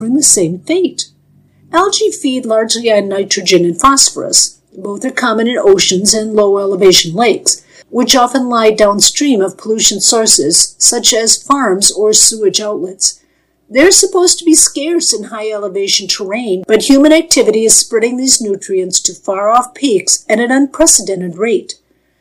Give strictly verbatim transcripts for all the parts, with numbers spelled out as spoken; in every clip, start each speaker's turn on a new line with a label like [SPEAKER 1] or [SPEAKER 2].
[SPEAKER 1] suffering the same fate. Algae feed largely on nitrogen and phosphorus. Both are common in oceans and low-elevation lakes, which often lie downstream of pollution sources, such as farms or sewage outlets. They're supposed to be scarce in high-elevation terrain, but human activity is spreading these nutrients to far-off peaks at an unprecedented rate.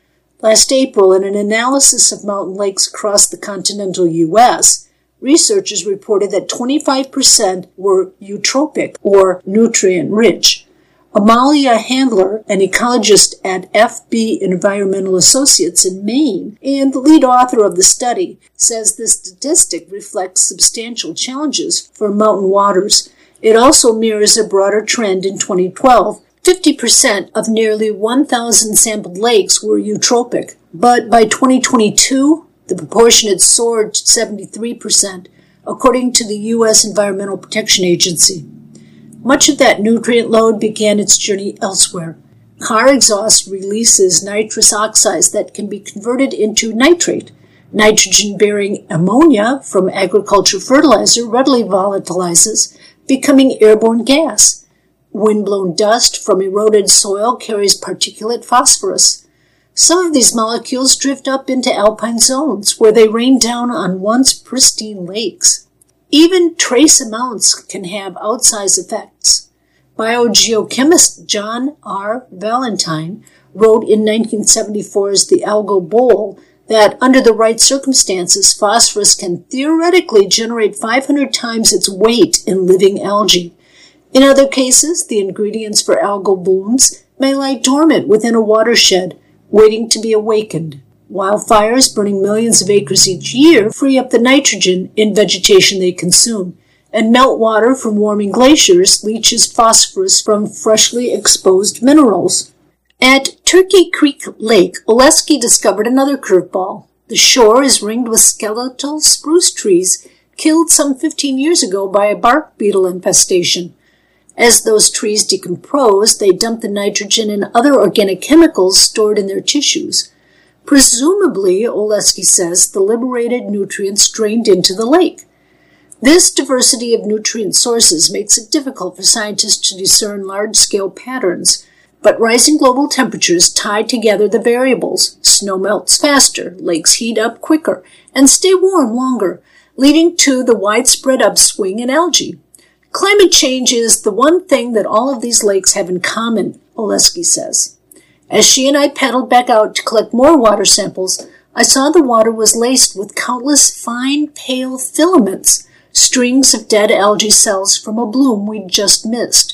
[SPEAKER 1] Last April, in an analysis of mountain lakes across the continental U S, researchers reported that twenty-five percent were eutrophic, or nutrient-rich. Amalia Handler, an ecologist at F B Environmental Associates in Maine and the lead author of the study, says this statistic reflects substantial challenges for mountain waters. It also mirrors a broader trend in twenty twelve. fifty percent of nearly one thousand sampled lakes were eutrophic, but by twenty twenty-two, the proportion had soared to seventy-three percent, according to the U S Environmental Protection Agency. Much of that nutrient load began its journey elsewhere. Car exhaust releases nitrous oxides that can be converted into nitrate. Nitrogen-bearing ammonia from agricultural fertilizer readily volatilizes, becoming airborne gas. Wind-blown dust from eroded soil carries particulate phosphorus. Some of these molecules drift up into alpine zones, where they rain down on once pristine lakes. Even trace amounts can have outsized effects. Biogeochemist John R. Valentine wrote in nineteen seventy-four's The Algal Bowl that under the right circumstances, phosphorus can theoretically generate five hundred times its weight in living algae. In other cases, the ingredients for algal blooms may lie dormant within a watershed, waiting to be awakened. Wildfires burning millions of acres each year free up the nitrogen in vegetation they consume, and meltwater from warming glaciers leaches phosphorus from freshly exposed minerals. At Turkey Creek Lake, Oleski discovered another curveball. The shore is ringed with skeletal spruce trees killed some fifteen years ago by a bark beetle infestation. As those trees decompose, they dump the nitrogen and other organic chemicals stored in their tissues. Presumably, Oleski says, the liberated nutrients drained into the lake. This diversity of nutrient sources makes it difficult for scientists to discern large-scale patterns, but rising global temperatures tie together the variables. Snow melts faster, lakes heat up quicker, and stay warm longer, leading to the widespread upswing in algae. Climate change is the one thing that all of these lakes have in common, Oleski says. As she and I paddled back out to collect more water samples, I saw the water was laced with countless fine, pale filaments, strings of dead algae cells from a bloom we'd just missed.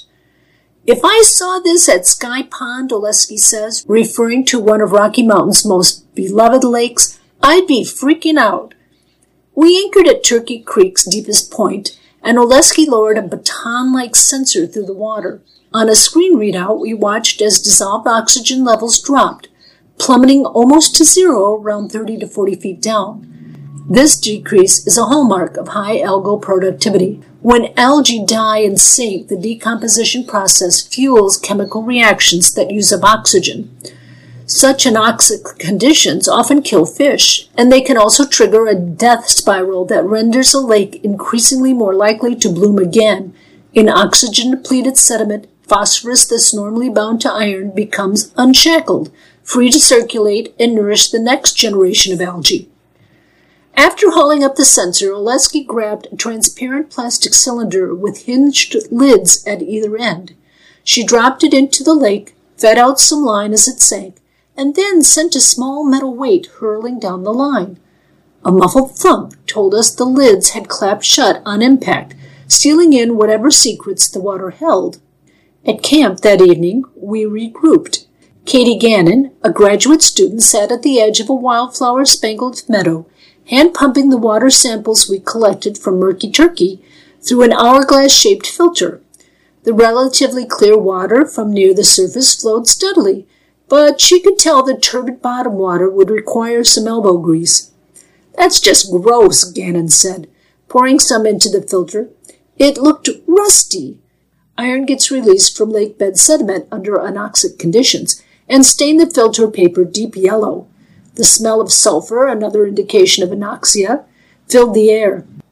[SPEAKER 1] If I saw this at Sky Pond, Oleski says, referring to one of Rocky Mountain's most beloved lakes, I'd be freaking out. We anchored at Turkey Creek's deepest point, and Oleski lowered a baton-like sensor through the water. On a screen readout, we watched as dissolved oxygen levels dropped, plummeting almost to zero around thirty to forty feet down. This decrease is a hallmark of high algal productivity. When algae die and sink, the decomposition process fuels chemical reactions that use up oxygen. Such anoxic conditions often kill fish, and they can also trigger a death spiral that renders a lake increasingly more likely to bloom again. In oxygen-depleted sediment, phosphorus that's normally bound to iron becomes unshackled, free to circulate and nourish the next generation of algae. After hauling up the sensor, Oleski grabbed a transparent plastic cylinder with hinged lids at either end. She dropped it into the lake, fed out some line as it sank, and then sent a small metal weight hurling down the line. A muffled thump told us the lids had clapped shut on impact, sealing in whatever secrets the water held. At camp that evening, we regrouped. Katie Gannon, a graduate student, sat at the edge of a wildflower-spangled meadow, hand-pumping the water samples we collected from Murky Turkey through an hourglass-shaped filter. The relatively clear water from near the surface flowed steadily, but she could tell the turbid bottom water would require some elbow grease. "That's just gross," Gannon said, pouring some into the filter. "It looked rusty." Iron gets released from lake bed sediment under anoxic conditions and stained the filter paper deep yellow. The smell of sulfur, another indication of anoxia, filled the air.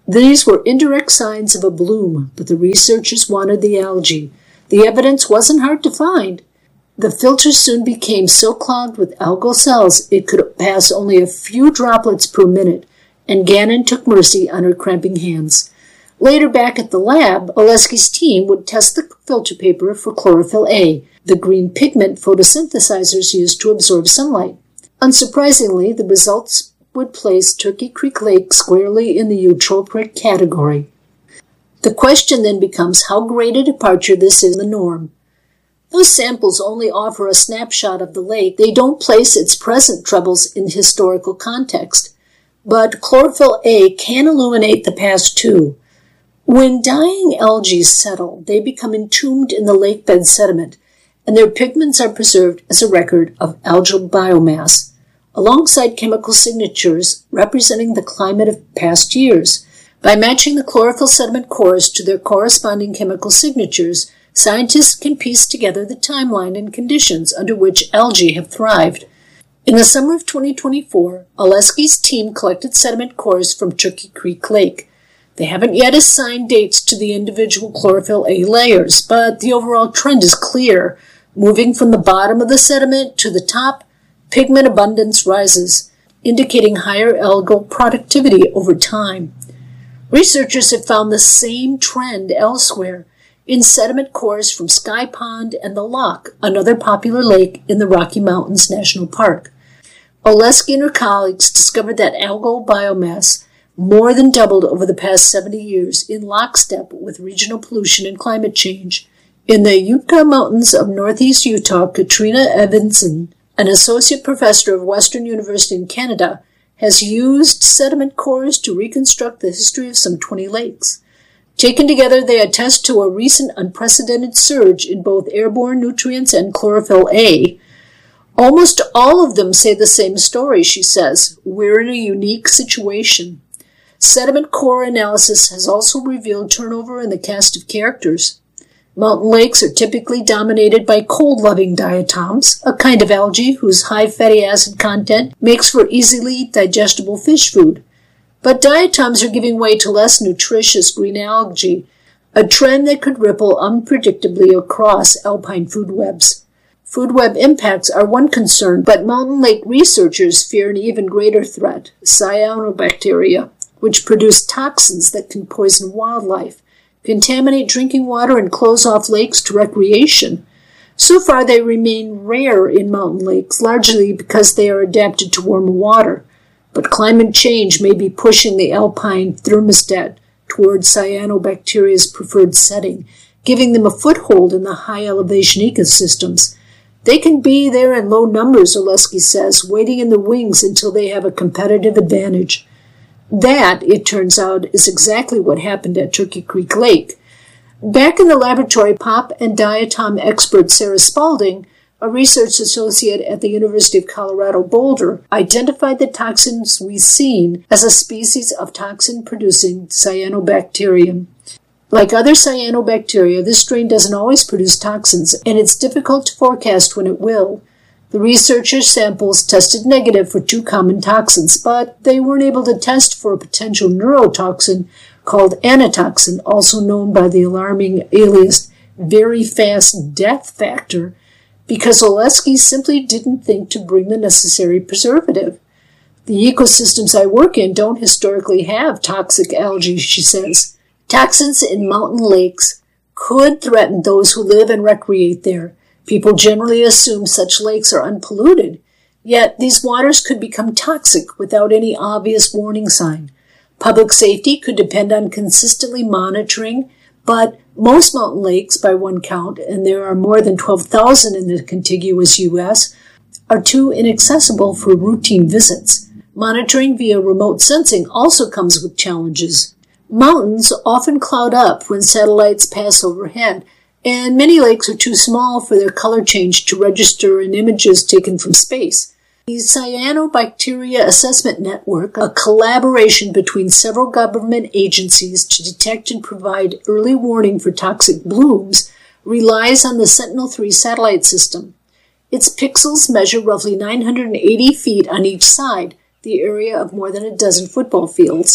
[SPEAKER 1] These were indirect signs of a bloom, but the researchers wanted the algae. The evidence wasn't hard to find. The filter soon became so clogged with algal cells it could pass only a few droplets per minute, and Gannon took mercy on her cramping hands. Later, back at the lab, Oleski's team would test the filter paper for chlorophyll A, the green pigment photosynthesizers use to absorb sunlight. Unsurprisingly, the results would place Turkey Creek Lake squarely in the eutrophic category. The question then becomes how great a departure this is from the norm. Those samples only offer a snapshot of the lake. They don't place its present troubles in historical context. But chlorophyll A can illuminate the past too. When dying algae settle, they become entombed in the lakebed sediment, and their pigments are preserved as a record of algal biomass, alongside chemical signatures representing the climate of past years. By matching the chlorophyll sediment cores to their corresponding chemical signatures, scientists can piece together the timeline and conditions under which algae have thrived. In the summer of twenty twenty-four, Oleski's team collected sediment cores from Turkey Creek Lake. They haven't yet assigned dates to the individual chlorophyll A layers, but the overall trend is clear. Moving from the bottom of the sediment to the top, pigment abundance rises, indicating higher algal productivity over time. Researchers have found the same trend elsewhere in sediment cores from Sky Pond and the Loch, another popular lake in the Rocky Mountains National Park. Oleski and her colleagues discovered that algal biomass more than doubled over the past seventy years in lockstep with regional pollution and climate change. In the Utica Mountains of northeast Utah, Katrina Evanson, an associate professor of Western University in Canada, has used sediment cores to reconstruct the history of some twenty lakes. Taken together, they attest to a recent unprecedented surge in both airborne nutrients and chlorophyll A. Almost all of them say the same story, she says. We're in a unique situation. Sediment core analysis has also revealed turnover in the cast of characters. Mountain lakes are typically dominated by cold-loving diatoms, a kind of algae whose high fatty acid content makes for easily digestible fish food. But diatoms are giving way to less nutritious green algae, a trend that could ripple unpredictably across alpine food webs. Food web impacts are one concern, but mountain lake researchers fear an even greater threat, cyanobacteria, which produce toxins that can poison wildlife, contaminate drinking water, and close off lakes to recreation. So far, they remain rare in mountain lakes, largely because they are adapted to warmer water. But climate change may be pushing the alpine thermostat toward cyanobacteria's preferred setting, giving them a foothold in the high-elevation ecosystems. They can be there in low numbers, Oleski says, waiting in the wings until they have a competitive advantage. That, it turns out, is exactly what happened at Turkey Creek Lake. Back in the laboratory, pop and diatom expert Sarah Spalding, a research associate at the University of Colorado Boulder, identified the toxins we've seen as a species of toxin-producing cyanobacterium. Like other cyanobacteria, this strain doesn't always produce toxins, and it's difficult to forecast when it will. The researchers' samples tested negative for two common toxins, but they weren't able to test for a potential neurotoxin called anatoxin, also known by the alarming alias very fast death factor, because Oleski simply didn't think to bring the necessary preservative. The ecosystems I work in don't historically have toxic algae, she says. Toxins in mountain lakes could threaten those who live and recreate there. People generally assume such lakes are unpolluted, yet these waters could become toxic without any obvious warning sign. Public safety could depend on consistently monitoring, but most mountain lakes, by one count, and there are more than twelve thousand in the contiguous U S, are too inaccessible for routine visits. Monitoring via remote sensing also comes with challenges. Mountains often cloud up when satellites pass overhead, and many lakes are too small for their color change to register in images taken from space. The Cyanobacteria Assessment Network, a collaboration between several government agencies to detect and provide early warning for toxic blooms, relies on the Sentinel three satellite system. Its pixels measure roughly nine hundred eighty feet on each side, the area of more than a dozen football fields.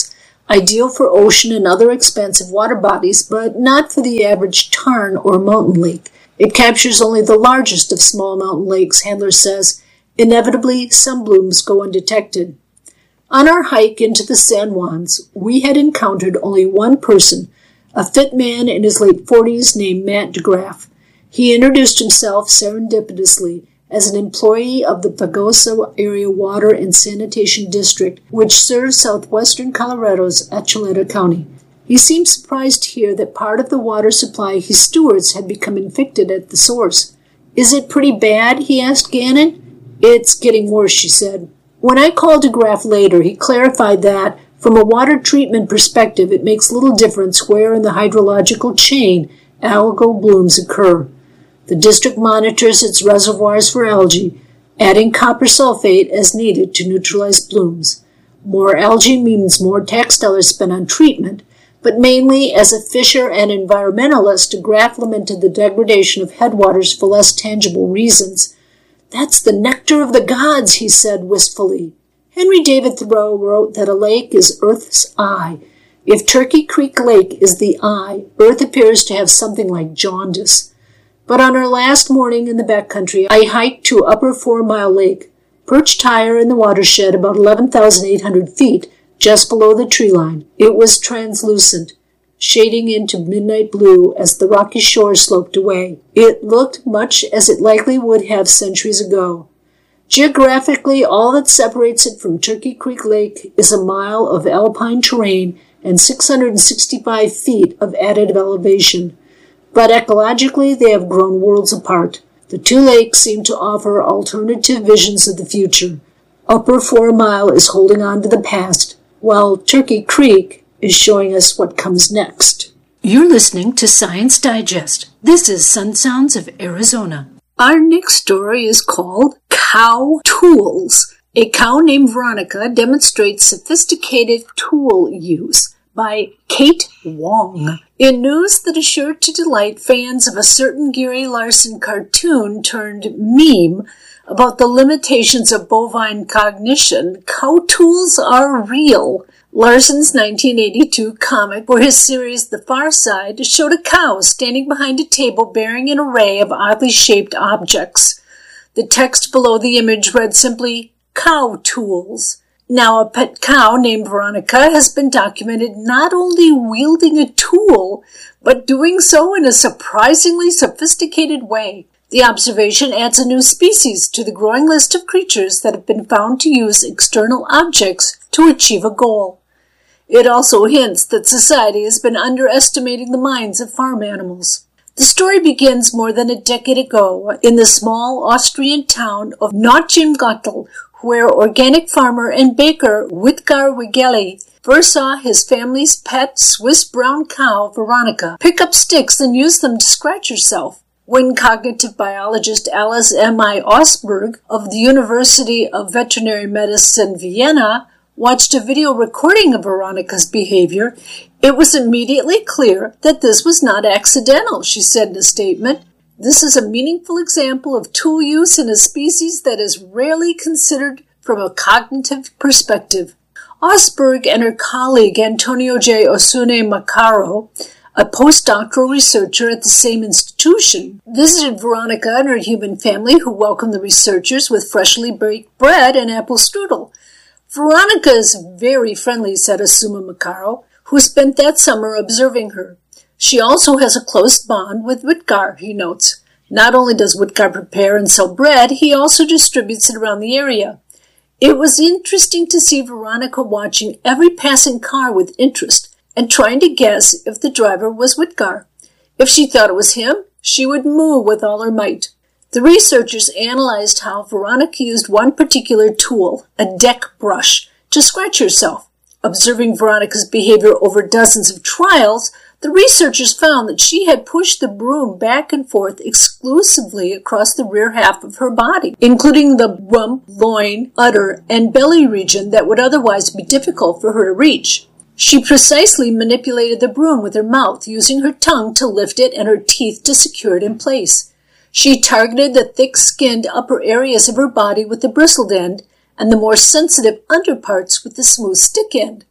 [SPEAKER 1] ideal for ocean and other expansive water bodies, but not for the average tarn or mountain lake. It captures only the largest of small mountain lakes, Handler says. Inevitably, some blooms go undetected. On our hike into the San Juans, we had encountered only one person, a fit man in his late forties named Matt DeGraff. He introduced himself serendipitously as an employee of the Pagosa Area Water and Sanitation District, which serves southwestern Colorado's Archuleta County. He seemed surprised to hear that part of the water supply he stewards had become infected at the source. "Is it pretty bad?" he asked Gannon. "It's getting worse," she said. When I called DeGraff later, he clarified that, from a water treatment perspective, it makes little difference where in the hydrological chain algal blooms occur. The district monitors its reservoirs for algae, adding copper sulfate as needed to neutralize blooms. More algae means more tax dollars spent on treatment, but mainly as a fisher and environmentalist, DeGraff lamented the degradation of headwaters for less tangible reasons. "That's the nectar of the gods," he said wistfully. Henry David Thoreau wrote that a lake is Earth's eye. If Turkey Creek Lake is the eye, Earth appears to have something like jaundice. But on our last morning in the backcountry, I hiked to Upper Four Mile Lake, perched higher in the watershed about eleven thousand eight hundred feet, just below the tree line. It was translucent, shading into midnight blue as the rocky shore sloped away. It looked much as it likely would have centuries ago. Geographically, all that separates it from Turkey Creek Lake is a mile of alpine terrain and six hundred sixty-five feet of added elevation. But ecologically, they have grown worlds apart. The two lakes seem to offer alternative visions of the future. Upper Four Mile is holding on to the past, while Turkey Creek is showing us what comes next. You're listening to Science Digest. This is Sun Sounds of Arizona. Our next story is called Cow Tools. A cow named Veronica demonstrates sophisticated tool use by Kate Wong. In news that is sure to delight fans of a certain Gary Larson cartoon turned meme about the limitations of bovine cognition, cow tools are real. Larson's nineteen eighty-two comic, where his series The Far Side showed a cow standing behind a table bearing an array of oddly shaped objects. The text below the image read simply, "Cow Tools." Now, a pet cow named Veronica has been documented not only wielding a tool, but doing so in a surprisingly sophisticated way. The observation adds a new species to the growing list of creatures that have been found to use external objects to achieve a goal. It also hints that society has been underestimating the minds of farm animals. The story begins more than a decade ago in the small Austrian town of Notchingottel, where organic farmer and baker Witgar Wigeli first saw his family's pet Swiss brown cow, Veronica, pick up sticks and use them to scratch herself. When cognitive biologist Alice M I Osberg of the University of Veterinary Medicine, Vienna, watched a video recording of Veronica's behavior, it was immediately clear that this was not accidental, she said in a statement. This is a meaningful example of tool use in a species that is rarely considered from a cognitive perspective. Osberg and her colleague Antonio J. Osune Macaro, a postdoctoral researcher at the same institution, visited Veronica and her human family, who welcomed the researchers with freshly baked bread and apple strudel. Veronica is very friendly, said Osune Macaro, who spent that summer observing her. She also has a close bond with Witgar, he notes. Not only does Witgar prepare and sell bread, he also distributes it around the area. It was interesting to see Veronica watching every passing car with interest and trying to guess if the driver was Witgar. If she thought it was him, she would moo with all her might. The researchers analyzed how Veronica used one particular tool, a deck brush, to scratch herself. Observing Veronica's behavior over dozens of trials, the researchers found that she had pushed the broom back and forth exclusively across the rear half of her body, including the rump, loin, udder, and belly region that would otherwise be difficult for her to reach. She precisely manipulated the broom with her mouth, using her tongue to lift it and her teeth to secure it in place. She targeted the thick-skinned upper areas of her body with the bristled end and the more sensitive underparts with the smooth stick end.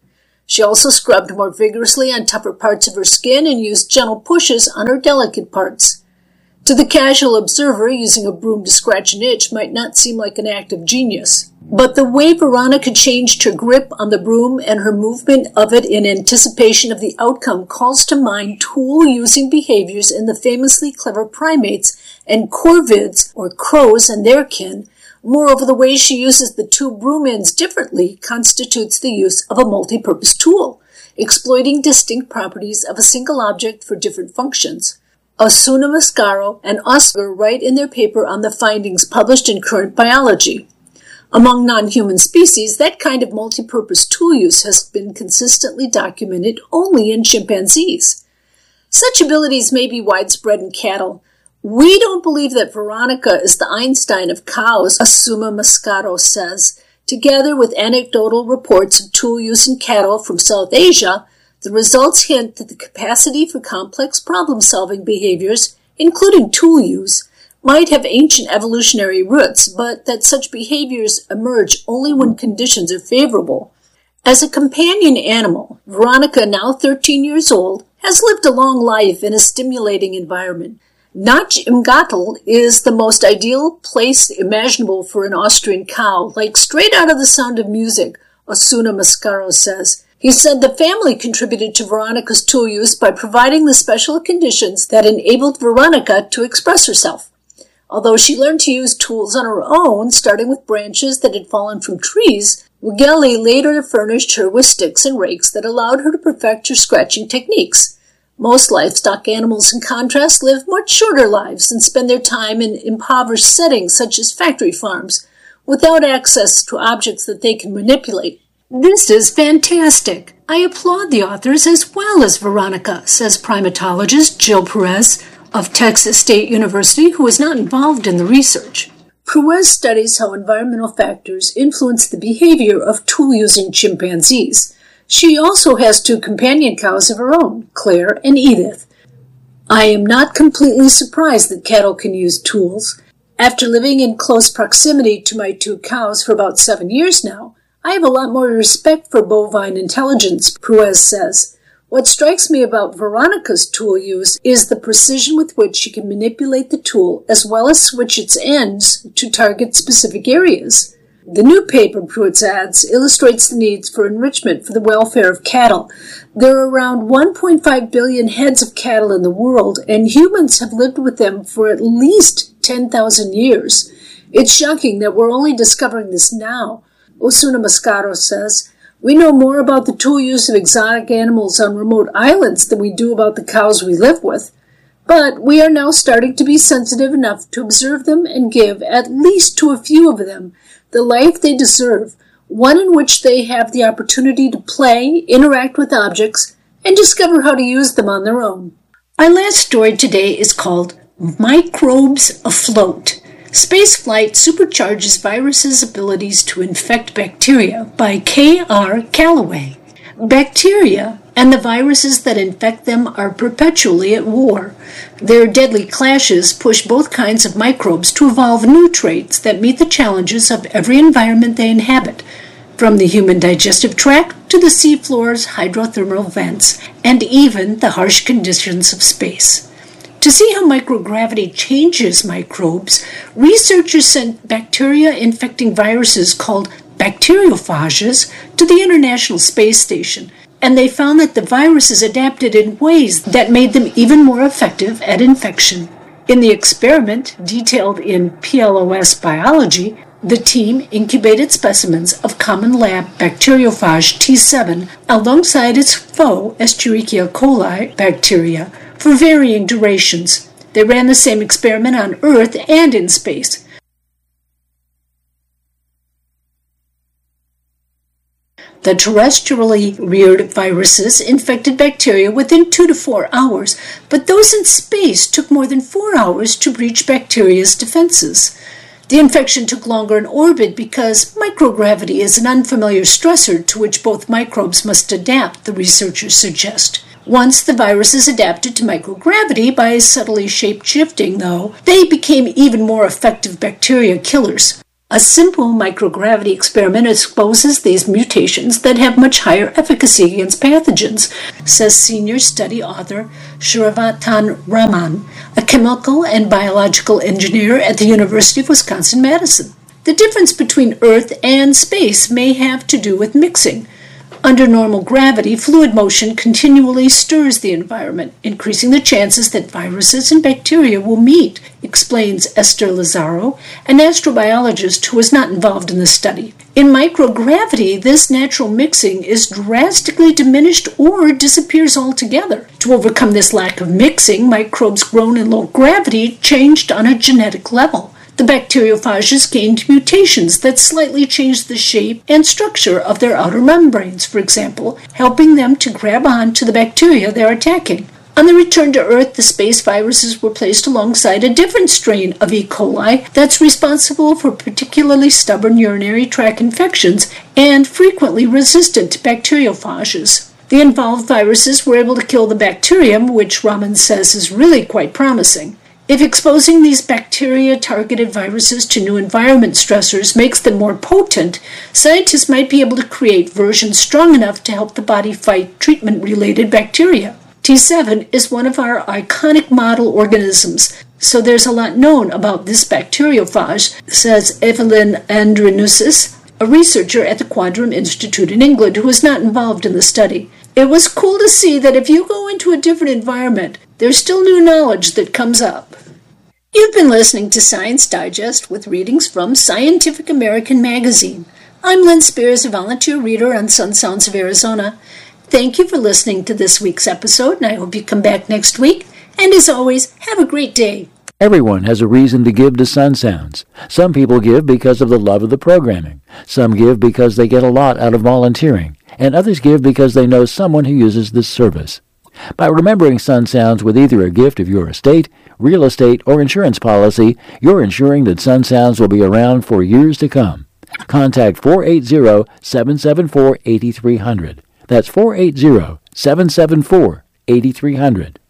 [SPEAKER 1] She also scrubbed more vigorously on tougher parts of her skin and used gentle pushes on her delicate parts. To the casual observer, using a broom to scratch an itch might not seem like an act of genius. But the way Veronica changed her grip on the broom and her movement of it in anticipation of the outcome calls to mind tool-using behaviors in the famously clever primates and corvids, or crows and their kin. Moreover, the way she uses the two broom ends differently constitutes the use of a multi-purpose tool, exploiting distinct properties of a single object for different functions. Osuna Mascaro and Oscar write in their paper on the findings published in Current Biology. Among non-human species, that kind of multi-purpose tool use has been consistently documented only in chimpanzees. Such abilities may be widespread in cattle. We don't believe that Veronica is the Einstein of cows, Osuna Mascaro says. Together with anecdotal reports of tool use in cattle from South Asia, the results hint that the capacity for complex problem-solving behaviors, including tool use, might have ancient evolutionary roots, but that such behaviors emerge only when conditions are favorable. As a companion animal, Veronica, now thirteen years old, has lived a long life in a stimulating environment. Nachimgatl is the most ideal place imaginable for an Austrian cow, like straight out of The Sound of Music, Osuna Mascaro says. He said the family contributed to Veronica's tool use by providing the special conditions that enabled Veronica to express herself. Although she learned to use tools on her own, starting with branches that had fallen from trees, Wigeli later furnished her with sticks and rakes that allowed her to perfect her scratching techniques. Most livestock animals, in contrast, live much shorter lives and spend their time in impoverished settings such as factory farms, without access to objects that they can manipulate. This is fantastic. I applaud the authors as well as Veronica, says primatologist Jill Perez of Texas State University, who is not involved in the research. Perez studies how environmental factors influence the behavior of tool-using chimpanzees. She also has two companion cows of her own, Claire and Edith. I am not completely surprised that cattle can use tools. After living in close proximity to my two cows for about seven years now, I have a lot more respect for bovine intelligence, Perez says. What strikes me about Veronica's tool use is the precision with which she can manipulate the tool as well as switch its ends to target specific areas. The new paper, Pruitt adds, illustrates the needs for enrichment for the welfare of cattle. There are around one point five billion heads of cattle in the world, and humans have lived with them for at least ten thousand years. It's shocking that we're only discovering this now. Osuna Mascaro says, we know more about the tool use of exotic animals on remote islands than we do about the cows we live with. But we are now starting to be sensitive enough to observe them and give, at least to a few of them, the life they deserve, one in which they have the opportunity to play, interact with objects, and discover how to use them on their own. Our last story today is called Microbes Afloat. Spaceflight Supercharges Viruses' Abilities to Infect Bacteria by K R Calloway. Bacteria and the viruses that infect them are perpetually at war. Their deadly clashes push both kinds of microbes to evolve new traits that meet the challenges of every environment they inhabit, from the human digestive tract to the seafloor's hydrothermal vents, and even the harsh conditions of space. To see how microgravity changes microbes, researchers sent bacteria-infecting viruses called bacteriophages to the International Space Station, and they found that the viruses adapted in ways that made them even more effective at infection. In the experiment, detailed in P L O S Biology, the team incubated specimens of common lab bacteriophage T seven alongside its foe Escherichia coli bacteria for varying durations. They ran the same experiment on Earth and in space. The terrestrially reared viruses infected bacteria within two to four hours, but those in space took more than four hours to breach bacteria's defenses. The infection took longer in orbit because microgravity is an unfamiliar stressor to which both microbes must adapt, the researchers suggest. Once the viruses adapted to microgravity by subtly shape-shifting, though, they became even more effective bacteria killers. A simple microgravity experiment exposes these mutations that have much higher efficacy against pathogens, says senior study author Shrivatan Raman, a chemical and biological engineer at the University of Wisconsin-Madison. The difference between Earth and space may have to do with mixing. Under normal gravity, fluid motion continually stirs the environment, increasing the chances that viruses and bacteria will meet, explains Esther Lazaro, an astrobiologist who was not involved in the study. In microgravity, this natural mixing is drastically diminished or disappears altogether. To overcome this lack of mixing, microbes grown in low gravity changed on a genetic level. The bacteriophages gained mutations that slightly changed the shape and structure of their outer membranes, for example, helping them to grab on to the bacteria they're attacking. On the return to Earth, the space viruses were placed alongside a different strain of E. coli that's responsible for particularly stubborn urinary tract infections and frequently resistant to bacteriophages. The involved viruses were able to kill the bacterium, which Raman says is really quite promising. If exposing these bacteria-targeted viruses to new environment stressors makes them more potent, scientists might be able to create versions strong enough to help the body fight treatment-related bacteria. T seven is one of our iconic model organisms, so there's a lot known about this bacteriophage, says Evelyn Andrenousis, a researcher at the Quadram Institute in England who was not involved in the study. It was cool to see that if you go into a different environment, there's still new knowledge that comes up. You've been listening to Science Digest with readings from Scientific American magazine. I'm Lynn Spears, a volunteer reader on Sun Sounds of Arizona. Thank you for listening to this week's episode, and I hope you come back next week. And as always, have a great day.
[SPEAKER 2] Everyone has a reason to give to Sun Sounds. Some people give because of the love of the programming. Some give because they get a lot out of volunteering. And others give because they know someone who uses this service. By remembering Sun Sounds with either a gift of your estate, real estate, or insurance policy, you're ensuring that Sun Sounds will be around for years to come. Contact four eight zero, seven seven four, eight three zero zero. That's four eight zero, seven seven four, eight three zero zero.